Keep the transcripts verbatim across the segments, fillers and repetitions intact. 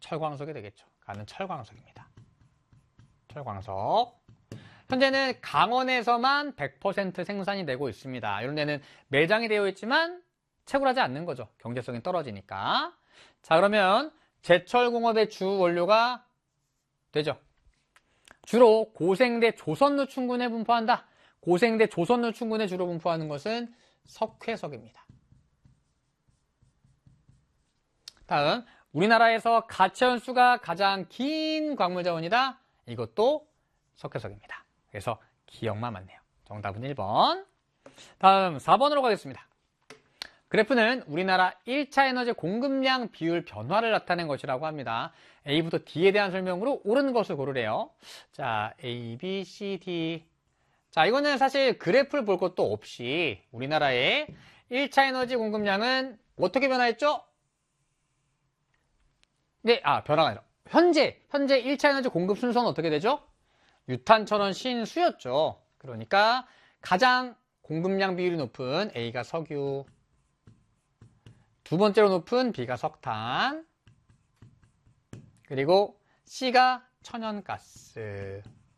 철광석이 되겠죠. 가는 철광석입니다. 철광석. 현재는 강원에서만 백 퍼센트 생산이 되고 있습니다. 이런 데는 매장이 되어 있지만 채굴하지 않는 거죠. 경제성이 떨어지니까. 자, 그러면 제철공업의 주 원료가 되죠. 주로 고생대 조선노충군에 분포한다. 고생대 조선노충군에 주로 분포하는 것은 석회석입니다. 다음, 우리나라에서 가채연수가 가장 긴 광물자원이다. 이것도 석회석입니다. 그래서 기억만 맞네요. 정답은 일 번. 다음 사 번으로 가겠습니다. 그래프는 우리나라 일 차 에너지 공급량 비율 변화를 나타낸 것이라고 합니다. A부터 D에 대한 설명으로 옳은 것을 고르래요. 자, A, B, C, D. 자, 이거는 사실 그래프를 볼 것도 없이 우리나라의 일 차 에너지 공급량은 어떻게 변화했죠? 네, 아, 변화가 아니라 현재, 현재 일 차 에너지 공급 순서는 어떻게 되죠? 유탄, 천원, 신수였죠. 그러니까 가장 공급량 비율이 높은 A가 석유, 두 번째로 높은 B가 석탄, 그리고 C가 천연가스,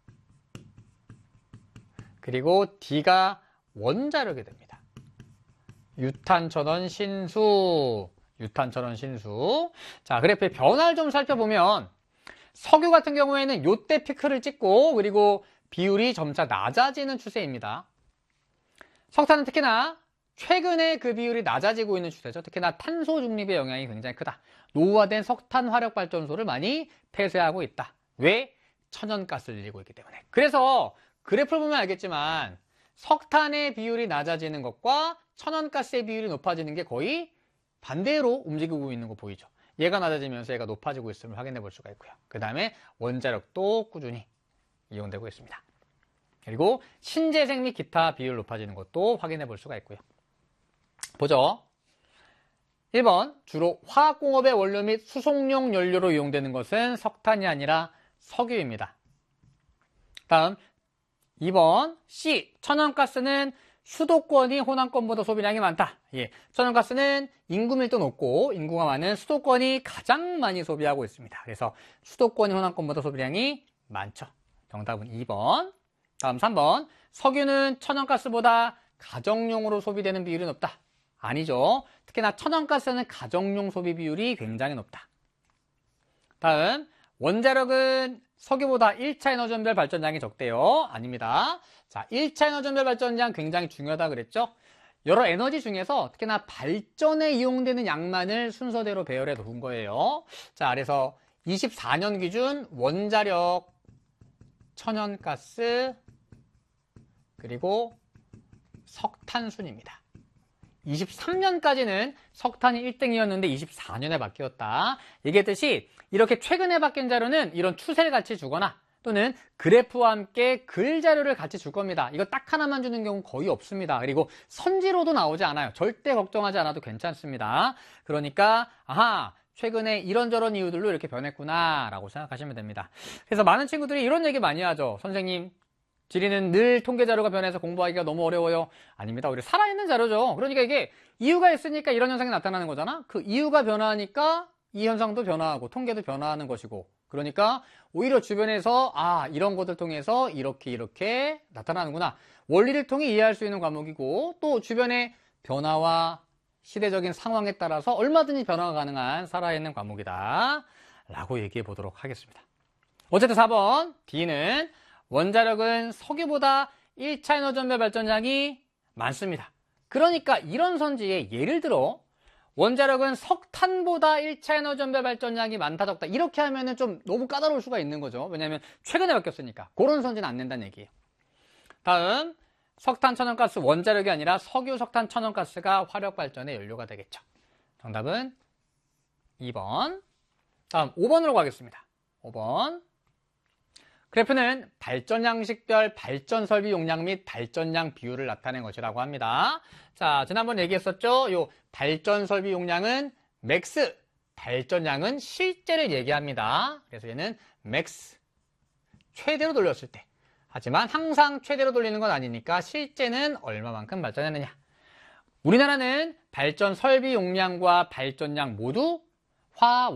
그리고 D가 원자력이 됩니다. 유탄, 천원, 신수, 유탄, 천원, 신수. 자, 그래프의 변화를 좀 살펴보면 석유 같은 경우에는 요때 피크를 찍고 그리고 비율이 점차 낮아지는 추세입니다. 석탄은 특히나 최근에 그 비율이 낮아지고 있는 추세죠. 특히나 탄소 중립의 영향이 굉장히 크다. 노후화된 석탄 화력 발전소를 많이 폐쇄하고 있다. 왜? 천연가스를 늘리고 있기 때문에. 그래서 그래프를 보면 알겠지만 석탄의 비율이 낮아지는 것과 천연가스의 비율이 높아지는 게 거의 반대로 움직이고 있는 거 보이죠. 얘가 낮아지면서 얘가 높아지고 있음을 확인해 볼 수가 있고요. 그 다음에 원자력도 꾸준히 이용되고 있습니다. 그리고 신재생 및 기타 비율 높아지는 것도 확인해 볼 수가 있고요. 보죠. 일 번, 주로 화학공업의 원료 및 수송용 연료로 이용되는 것은 석탄이 아니라 석유입니다. 다음 이 번, C, 천연가스는 수도권이 호남권보다 소비량이 많다. 예, 천연가스는 인구 밀도 높고 인구가 많은 수도권이 가장 많이 소비하고 있습니다. 그래서 수도권이 호남권보다 소비량이 많죠. 정답은 이 번. 다음 삼 번, 석유는 천연가스보다 가정용으로 소비되는 비율이 높다. 아니죠. 특히나 천연가스는 가정용 소비 비율이 굉장히 높다. 다음, 원자력은 석유보다 일 차 에너지원별 발전량이 적대요. 아닙니다. 자, 일 차 에너지원별 발전량 굉장히 중요하다 그랬죠? 여러 에너지 중에서 특히나 발전에 이용되는 양만을 순서대로 배열해 놓은 거예요. 자, 그래서 이십사 년 기준 원자력, 천연가스, 그리고 석탄 순입니다. 이십삼 년까지는 석탄이 일 등이었는데 이십사 년에 바뀌었다. 얘기했듯이 이렇게 최근에 바뀐 자료는 이런 추세를 같이 주거나 또는 그래프와 함께 글 자료를 같이 줄 겁니다. 이거 딱 하나만 주는 경우는 거의 없습니다. 그리고 선지로도 나오지 않아요. 절대 걱정하지 않아도 괜찮습니다. 그러니까 아하, 최근에 이런저런 이유들로 이렇게 변했구나 라고 생각하시면 됩니다. 그래서 많은 친구들이 이런 얘기 많이 하죠. 선생님, 지리는 늘 통계 자료가 변해서 공부하기가 너무 어려워요. 아닙니다. 오히려 살아있는 자료죠. 그러니까 이게 이유가 있으니까 이런 현상이 나타나는 거잖아. 그 이유가 변화하니까 이 현상도 변화하고 통계도 변화하는 것이고, 그러니까 오히려 주변에서 아, 이런 것들 통해서 이렇게 이렇게 나타나는구나, 원리를 통해 이해할 수 있는 과목이고, 또 주변의 변화와 시대적인 상황에 따라서 얼마든지 변화가 가능한 살아있는 과목이다 라고 얘기해 보도록 하겠습니다. 어쨌든 사 번 D는 원자력은 석유보다 일 차 에너지원별 발전량이 많습니다. 그러니까 이런 선지에 예를 들어 원자력은 석탄보다 일 차 에너지원별 발전량이 많다 적다 이렇게 하면은 좀 너무 까다로울 수가 있는 거죠. 왜냐하면 최근에 바뀌었으니까. 그런 선지는 안 낸다는 얘기예요. 다음, 석탄, 천연가스, 원자력이 아니라 석유, 석탄, 천연가스가 화력발전의 연료가 되겠죠. 정답은 이 번. 다음 오 번으로 가겠습니다. 오 번. 그래프는 발전량식별 발전 설비 용량 및 발전량 비율을 나타낸 것이라고 합니다. 자, 지난번 얘기했었죠. 요 발전 설비 용량은 맥스, 발전량은 실제를 얘기합니다. 그래서 얘는 맥스, 최대로 돌렸을 때. 하지만 항상 최대로 돌리는 건 아니니까 실제는 얼마만큼 발전했느냐. 우리나라는 발전 설비 용량과 발전량 모두 화